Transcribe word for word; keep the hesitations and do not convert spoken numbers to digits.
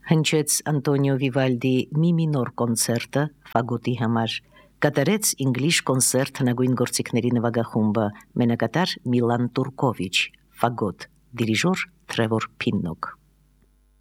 հնչեց Անտոնիո Վիվալդի մի մինոր կոնցերտը ֆագոտի համար, կատարեց English կոնցերտ հնագույն գործիքների նվագախումբը, մենակատար Միլան Տուրկովիչ, ֆագոտ, դիրիժոր Տրևոր Փիննոկ։